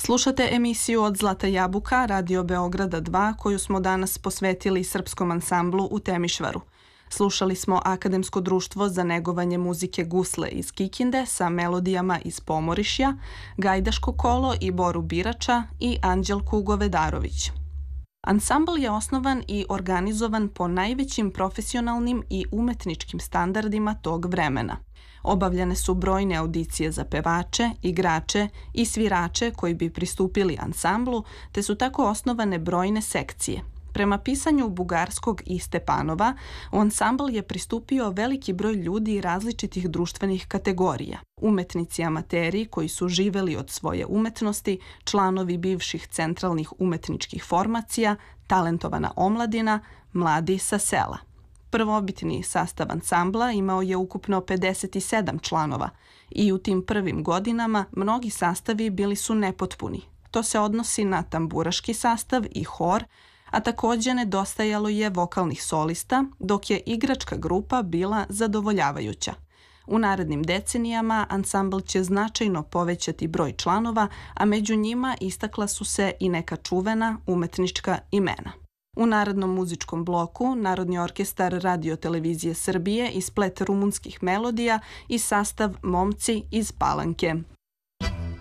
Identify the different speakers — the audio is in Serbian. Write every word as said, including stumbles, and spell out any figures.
Speaker 1: Slušate emisiju Od Zlata jabuka, Radio Beograda dva, koju smo danas posvetili srpskom ansamblu u Temišvaru. Slušali smo Akademsko društvo za negovanje muzike Gusle iz Kikinde sa melodijama iz Pomorišja, Gajdaško kolo i Boru Birača i Anđelku Govedarović. Ansambl je osnovan i organizovan po najvećim profesionalnim i umetničkim standardima tog vremena. Obavljene su brojne audicije za pevače, igrače i svirače koji bi pristupili ansamblu, te su tako osnovane brojne sekcije. Prema pisanju Bugarskog i Stepanova, u ansambl je pristupio veliki broj ljudi različitih društvenih kategorija. Umetnici amateri koji su živeli od svoje umetnosti, članovi bivših centralnih umetničkih formacija, talentovana omladina, mladi sa sela. Prvobitni sastav ansambla imao je ukupno pedeset sedam članova i u tim prvim godinama mnogi sastavi bili su nepotpuni. To se odnosi na tamburaški sastav i hor, a takođe nedostajalo je vokalnih solista, dok je igračka grupa bila zadovoljavajuća. U narednim decenijama ansambl će značajno povećati broj članova, a među njima istakla su se i neka čuvena umetnička imena. U narednom muzičkom bloku Narodni orkestar Radio-televizije Srbije i splet rumunskih melodija i sastav Momci iz Palanke.